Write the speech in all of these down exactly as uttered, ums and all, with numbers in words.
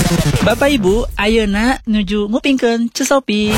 Bapak Ibu, ayeuna nuju ngupingkeun Cusopi.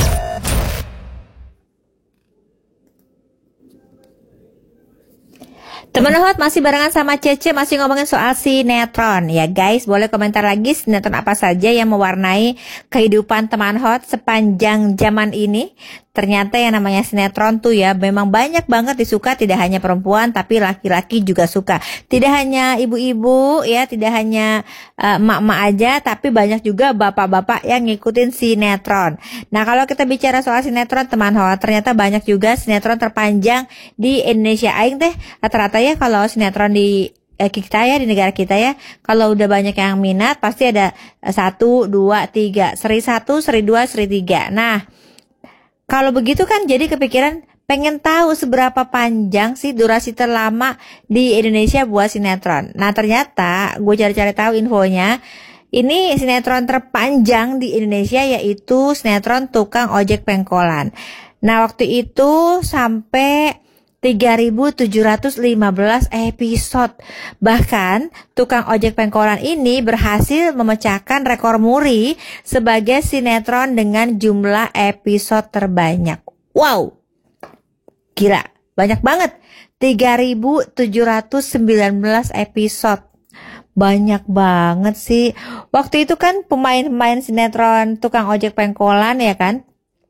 Teman hot masih barengan sama Cece, masih ngomongin soal sinetron. Ya guys, boleh komentar lagi sinetron apa saja yang mewarnai kehidupan teman hot sepanjang zaman ini. Ternyata yang namanya sinetron tuh ya memang banyak banget disuka, tidak hanya perempuan tapi laki-laki juga suka. Tidak hanya ibu-ibu ya, tidak hanya uh, emak-emak aja, tapi banyak juga bapak-bapak yang ngikutin sinetron. Nah kalau kita bicara soal sinetron teman hot, ternyata banyak juga sinetron terpanjang di Indonesia. Aing teh rata-rata ya kalau sinetron di eh, kita ya, di negara kita ya, kalau udah banyak yang minat pasti ada eh, satu, dua, tiga, seri satu, seri dua, seri tiga. Nah kalau begitu kan jadi kepikiran pengen tahu seberapa panjang sih durasi terlama di Indonesia buat sinetron. Nah ternyata gue cari-cari tahu infonya, ini sinetron terpanjang di Indonesia yaitu sinetron Tukang Ojek Pengkolan. Nah waktu itu sampai tiga ribu tujuh ratus lima belas episode. Bahkan Tukang Ojek Pengkolan ini berhasil memecahkan rekor muri sebagai sinetron dengan jumlah episode terbanyak. Wow, gila, banyak banget, tiga ribu tujuh ratus sembilan belas episode. Banyak banget sih. Waktu itu kan pemain-pemain sinetron Tukang Ojek Pengkolan ya kan,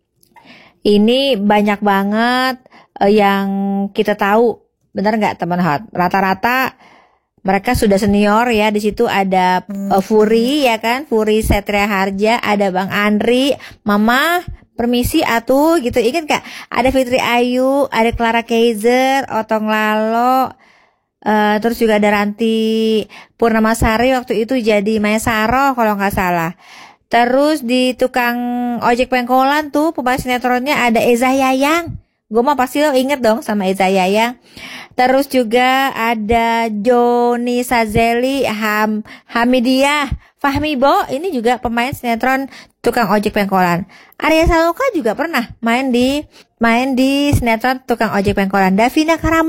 ini banyak banget yang kita tahu. Benar nggak teman hot? Rata-rata mereka sudah senior ya. Di situ ada uh, Furi ya kan, Furi Setria Harja, ada Bang Andri, Mama permisi atuh gitu. Ingat nggak? Ada Fitri Ayu, ada Clara Kaiser, Otong Lalo, uh, terus juga ada Ranti Purnamasari waktu itu jadi Maesaro kalau nggak salah. Terus di Tukang Ojek Pengkolan tuh pemain sinetronnya ada Eza Yayang. Gue mah pasti lo inget dong sama Eza Yayang. Terus juga ada Joni Sazeli, Ham, Hamidiah, Fahmi Bo. Ini juga pemain sinetron Tukang Ojek Pengkolan. Arya Saloka juga pernah main di main di sinetron Tukang Ojek Pengkolan. Davina Karam